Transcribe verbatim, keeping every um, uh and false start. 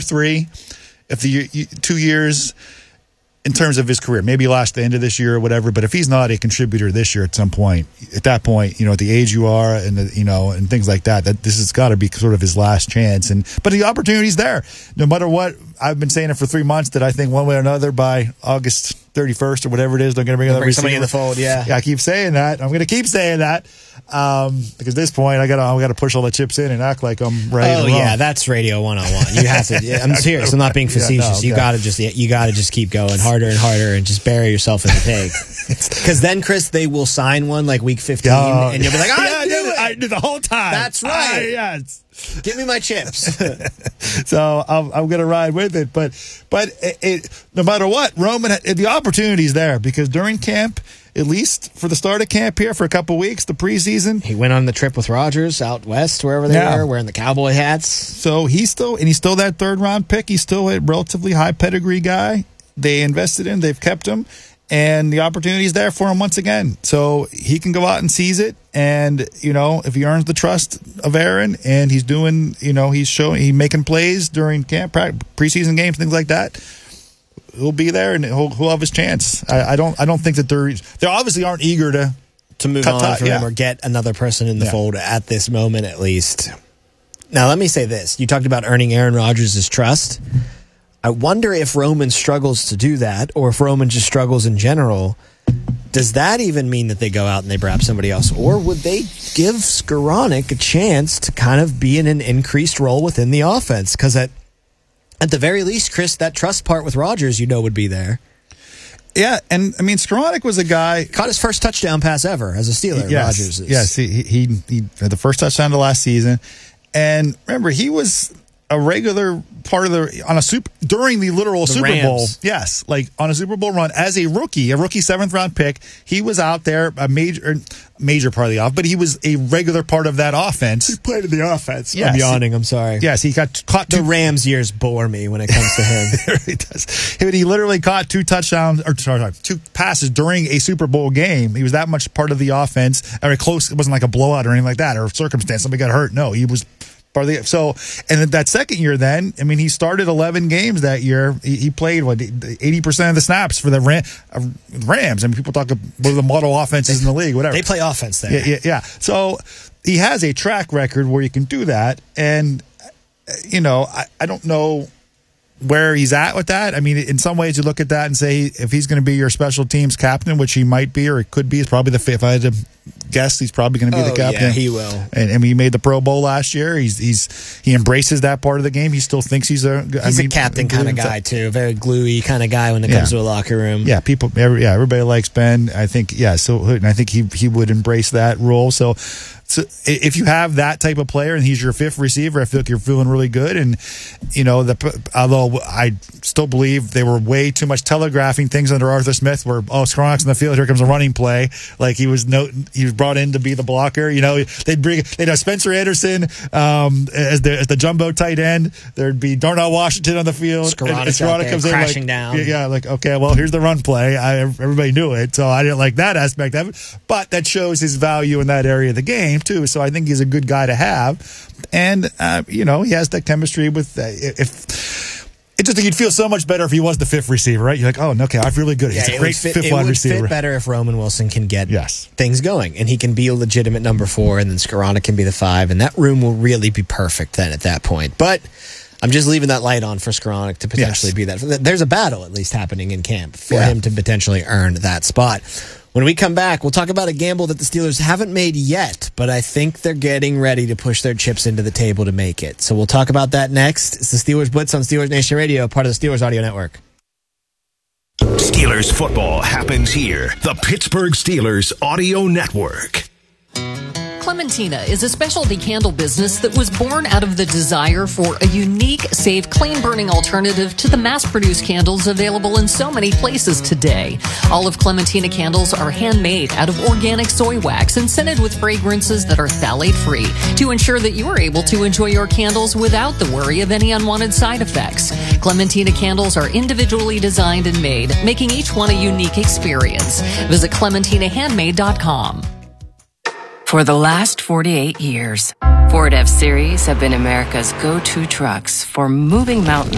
three, if the two years in terms of his career, maybe he lost the end of this year or whatever, but if he's not a contributor this year at some point, at that point, you know, at the age you are and, the, you know, and things like that, that this has got to be sort of his last chance. And but the opportunity's there. No matter what, I've been saying it for three months that I think one way or another by August thirty-first or whatever it is, they're going to bring another bring receiver. somebody in the fold, yeah. Yeah, I keep saying that. I'm going to keep saying that. Um, because at this point, I got I got to push all the chips in and act like I'm ready. Oh to yeah, run. that's radio one on one. You have to. I'm serious. I'm not being facetious. Yeah, no, you okay. got to just you got to just keep going harder and harder and just bury yourself in the tank. Because then, Chris, they will sign one like week fifteen, Oh, and you'll be like, I yeah, knew did it. I did the whole time. That's right. I, yes. Give me my chips. So I'm, I'm going to ride with it, but but it, it, no matter what, Roman, the opportunity's there because during camp, at least for the start of camp here for a couple weeks, the preseason, He went on the trip with Rodgers out west, wherever they Yeah. were, wearing the cowboy hats. so he's still and he's still that third round pick. He's still a relatively high pedigree guy. They invested in, they've kept him, and the opportunity's there for him once again. So he can go out and seize it. And, you know, if he earns the trust of Aaron and he's doing, you know, he's showing, he's making plays during camp, preseason games, things like that, he'll be there and he'll, he'll have his chance. I, I don't, I don't think that they're, they obviously aren't eager to, to move Cut on tie, from yeah. him or get another person in the Yeah. fold at this moment, at least. Now, let me say this. You talked about earning Aaron Rodgers' trust. I wonder if Roman struggles to do that or if Roman just struggles in general. Does that even mean that they go out and they grab somebody else? Or would they give Skoranek a chance to kind of be in an increased role within the offense? Because at, at the very least, Chris, that trust part with Rodgers, you know, would be there. yeah. And I mean, Skoranek was a guy, Caught his first touchdown pass ever as a Steeler, yes, Rodgers is. yes, he, he, he had the first touchdown of last season. And remember, he was a regular part of the on a super during the literal The Super Rams. Bowl. Yes, like on a Super Bowl run as a rookie, a rookie seventh round pick. He was out there a major major part of the off, but he was a regular part of that offense. Played in the offense. Yes. I'm yawning. I'm sorry. Yes, he got caught The two. Rams years bore me when it comes to him. he does. He, he literally caught two touchdowns or sorry, sorry, two passes during a Super Bowl game. He was that much part of the offense. Or close. It wasn't like a blowout or anything like that or circumstance. Somebody got hurt. No, he was. Part of the, so, and then that second year, then I mean, he started eleven games that year. He, he played what eighty percent of the snaps for the Ram, uh, Rams. I mean, people talk about one of the model offenses in the league, whatever. They play offense there. Yeah, yeah, yeah. So he has a track record where you can do that, and uh, you know, I, I don't know where he's at with that. I mean, in some ways, you look at that and say if he's going to be your special teams captain, which he might be, or it could be, it's probably the if I had to guess, he's probably going to be Oh, the captain. yeah, he will. And, and he made the Pro Bowl last year. He's he's he embraces that part of the game. He still thinks he's a He's I mean, a captain kind of guy, too. Very gluey kind of guy when it comes Yeah. to a locker room. Yeah, people. Every, yeah, everybody likes Ben. I think. Yeah, so and I think he he would embrace that role. So, so if you have that type of player and he's your fifth receiver, I feel like you're feeling really good. And you know, the although I still believe they were way too much telegraphing things under Arthur Smith, where oh, Skoronek's in the field, here comes a running play. Like he was no, he was brought in to be the blocker. You know, they'd bring they'd have Spencer Anderson um, as the as the jumbo tight end. There'd be Darnell Washington on the field. Skoronek's and, and out Skoranek there comes in crashing like, down. Yeah, yeah, like okay, well here's the run play. I, everybody knew it, so I didn't like that aspect of it. But that shows his value in that area of the game too. So I think he's a good guy to have, and uh, you know he has that chemistry with uh, if. It's just that you'd feel so much better if he was the fifth receiver, right? You're like, oh, okay, I feel really good. He's Yeah, a it great would fit, fifth it wide would receiver. fit better if Roman Wilson can get Yes. things going, and he can be a legitimate number four, and then Skoranek can be the five, and that room will really be perfect then at that point. But I'm just leaving that light on for Skoranek to potentially Yes. be that. There's a battle at least happening in camp for Yeah. him to potentially earn that spot. When we come back, we'll talk about a gamble that the Steelers haven't made yet, but I think they're getting ready to push their chips into the table to make it. So we'll talk about that next. It's the Steelers Blitz on Steelers Nation Radio, part of the Steelers Audio Network. Steelers football happens here. The Pittsburgh Steelers Audio Network. Clementina is a specialty candle business that was born out of the desire for a unique, safe, clean-burning alternative to the mass-produced candles available in so many places today. All of Clementina candles are handmade out of organic soy wax and scented with fragrances that are phthalate-free to ensure that you are able to enjoy your candles without the worry of any unwanted side effects. Clementina candles are individually designed and made, making each one a unique experience. Visit clementina handmade dot com. For the last forty-eight years, Ford F-Series have been America's go-to trucks for moving mountains